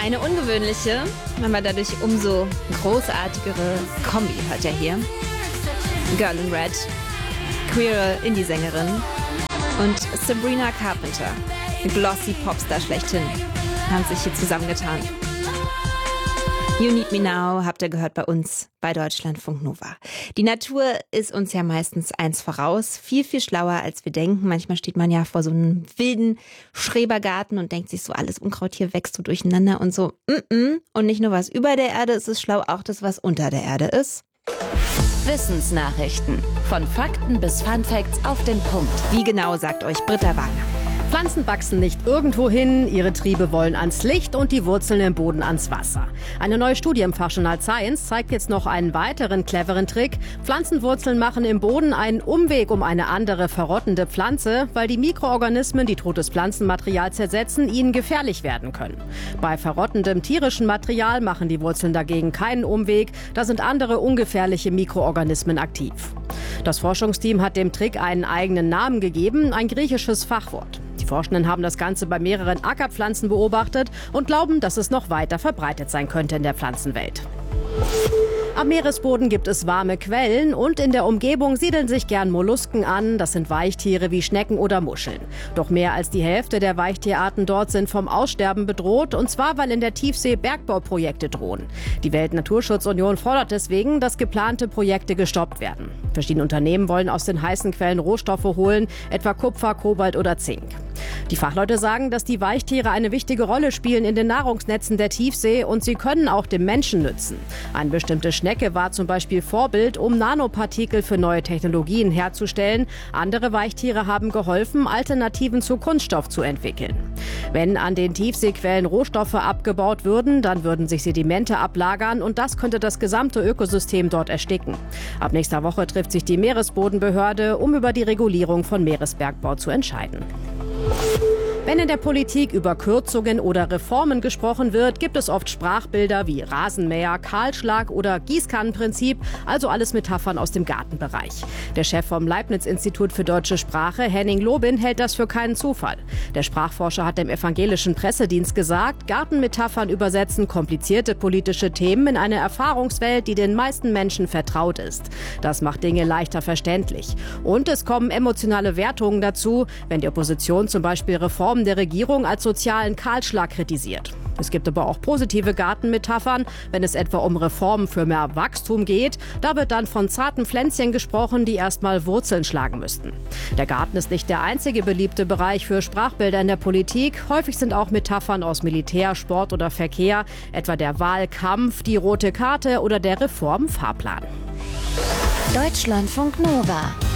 Eine ungewöhnliche, aber dadurch umso großartigere Kombi hört ihr hier. Girl in Red, queere Indie-Sängerin und Sabrina Carpenter, glossy Popstar schlechthin, haben sich hier zusammengetan. You Need Me Now habt ihr gehört bei uns bei Deutschlandfunk Nova. Die Natur ist uns ja meistens eins voraus, viel, viel schlauer als wir denken. Manchmal steht man ja vor so einem wilden Schrebergarten und denkt sich so, alles Unkraut hier wächst so durcheinander und so. Und nicht nur was über der Erde ist es schlau, auch das, was unter der Erde ist. Wissensnachrichten. Von Fakten bis Funfacts auf den Punkt. Wie genau, sagt euch Britta Wagner. Pflanzen wachsen nicht irgendwo hin, ihre Triebe wollen ans Licht und die Wurzeln im Boden ans Wasser. Eine neue Studie im Fachjournal Science zeigt jetzt noch einen weiteren cleveren Trick. Pflanzenwurzeln machen im Boden einen Umweg um eine andere verrottende Pflanze, weil die Mikroorganismen, die totes Pflanzenmaterial zersetzen, ihnen gefährlich werden können. Bei verrottendem tierischen Material machen die Wurzeln dagegen keinen Umweg, da sind andere ungefährliche Mikroorganismen aktiv. Das Forschungsteam hat dem Trick einen eigenen Namen gegeben, ein griechisches Fachwort. Die Forschenden haben das Ganze bei mehreren Ackerpflanzen beobachtet und glauben, dass es noch weiter verbreitet sein könnte in der Pflanzenwelt. Am Meeresboden gibt es warme Quellen und in der Umgebung siedeln sich gern Mollusken an. Das sind Weichtiere wie Schnecken oder Muscheln. Doch mehr als die Hälfte der Weichtierarten dort sind vom Aussterben bedroht. Und zwar, weil in der Tiefsee Bergbauprojekte drohen. Die Weltnaturschutzunion fordert deswegen, dass geplante Projekte gestoppt werden. Verschiedene Unternehmen wollen aus den heißen Quellen Rohstoffe holen, etwa Kupfer, Kobalt oder Zink. Die Fachleute sagen, dass die Weichtiere eine wichtige Rolle spielen in den Nahrungsnetzen der Tiefsee und sie können auch dem Menschen nützen. Eine bestimmte Schnecke war zum Beispiel Vorbild, um Nanopartikel für neue Technologien herzustellen. Andere Weichtiere haben geholfen, Alternativen zu Kunststoff zu entwickeln. Wenn an den Tiefseequellen Rohstoffe abgebaut würden, dann würden sich Sedimente ablagern und das könnte das gesamte Ökosystem dort ersticken. Ab nächster Woche trifft sich die Meeresbodenbehörde, um über die Regulierung von Meeresbergbau zu entscheiden. Wenn in der Politik über Kürzungen oder Reformen gesprochen wird, gibt es oft Sprachbilder wie Rasenmäher, Kahlschlag oder Gießkannenprinzip, also alles Metaphern aus dem Gartenbereich. Der Chef vom Leibniz-Institut für deutsche Sprache, Henning Lobin, hält das für keinen Zufall. Der Sprachforscher hat dem evangelischen Pressedienst gesagt, Gartenmetaphern übersetzen komplizierte politische Themen in eine Erfahrungswelt, die den meisten Menschen vertraut ist. Das macht Dinge leichter verständlich. Und es kommen emotionale Wertungen dazu, wenn die Opposition zum Beispiel Reformen der Regierung als sozialen Kahlschlag kritisiert. Es gibt aber auch positive Gartenmetaphern, wenn es etwa um Reformen für mehr Wachstum geht. Da wird dann von zarten Pflänzchen gesprochen, die erstmal Wurzeln schlagen müssten. Der Garten ist nicht der einzige beliebte Bereich für Sprachbilder in der Politik. Häufig sind auch Metaphern aus Militär, Sport oder Verkehr, etwa der Wahlkampf, die rote Karte oder der Reformfahrplan. Deutschlandfunk Nova.